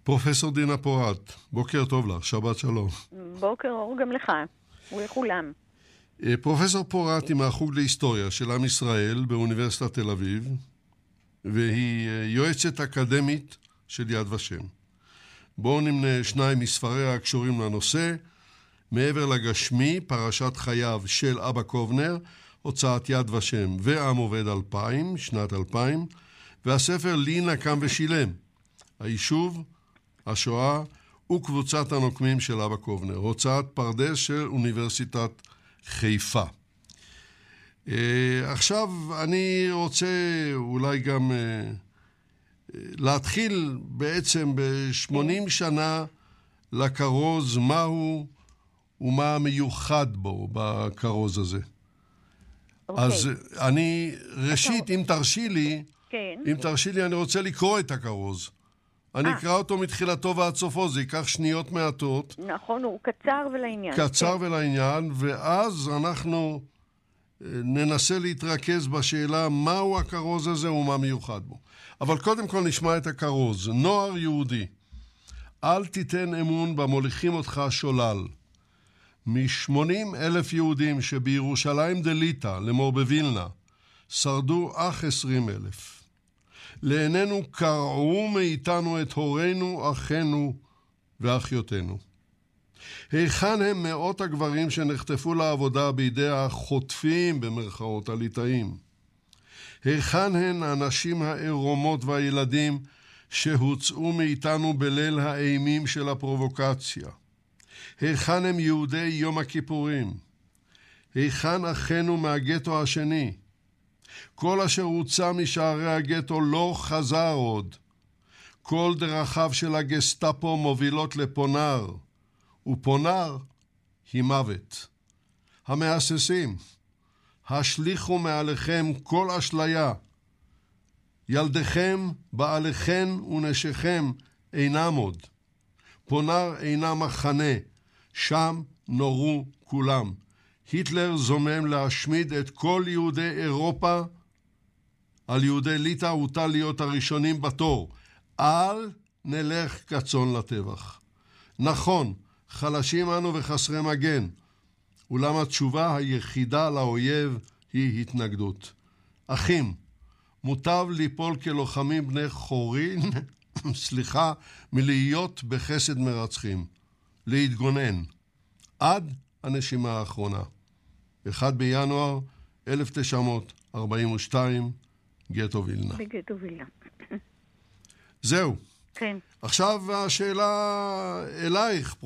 פרופסור דינה פורת, בוקר טוב לך, שבת שלום. בוקר אור גם לך ולכולם. פרופסור פורת היא מהחוג להיסטוריה של עם ישראל באוניברסיטת תל אביב, והיא יועצת אקדמית של יד ושם. בואו נמנה שניים מספריה הקשורים לנושא: מעבר לגשמי, פרשת חייו של אבא קובנר, הוצאת יד ושם, ועם עובד 2000, שנת 2000, והספר לי נקם ושילם, היישוב, השואה וקבוצת הנוקמים של אבא קובנר, הוצאת פרדס של אוניברסיטת חיפה. עכשיו אני רוצה אולי גם להתחיל בעצם ב-80 שנה לכרוז, מהו ומה המיוחד בו, בכרוז הזה. אז אני ראשית, אם תרשי לי, אני רוצה לקרוא את הכרוז. אני אקרא אותו מתחילתו ועד סופו, זה ייקח שניות מעטות. נכון, הוא קצר ולעניין. קצר ולעניין, ואז אנחנו ננסה להתרכז בשאלה מהו הכרוז הזה ומה מיוחד בו. אבל קודם כל נשמע את הכרוז. נוער יהודי, אל תיתן אמון במוליכים אותך שולל. מ-80,000 יהודים שבירושלים דליטה, לאמור בווילנה, שרדו אך 20,000. לעינינו קרעו מאיתנו את הורינו, אחינו ואחיותינו. היכן הם מאות הגברים שנחטפו לעבודה בידי החוטפים במרכאות הליטאים? היכן הן הנשים העירומות והילדים שהוצאו מאיתנו בליל האימים של הפרובוקציה? היכן הם יהודי יום הכיפורים? היכן אחינו מהגטו השני? כל אשר הוצא משערי הגטו לא חזר עוד. כל דרכיו של הגסטאפו מובילות לפונר, ופונר היא מוות. המאססים, השליחו מעליכם כל אשליה. ילדיכם, בעליכם ונשיכם אינם עוד. פונר אינה מחנה, שם נורו כולם. היטלר זומם להשמיד את כל יהודי אירופה. על יהודי ליטא הוטל להיות הראשונים בתור. אל נלך כצאן לטבח. נכון, חלשים אנו וחסרי מגן, אולם התשובה היחידה לאויב היא התנגדות. אחים, מוטב ליפול כלוחמים בני חורין, מלהיות בחסד מרצחים. להתגונן. עד הנשימה האחרונה. 1 בינואר 1942, גטו וילנה. בגטו וילנה. זהו. כן. עכשיו השאלה אלייך,